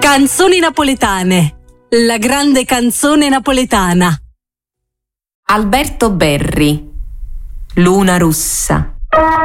Canzoni napoletane. La grande canzone napoletana. Alberto Berri, Luna russa.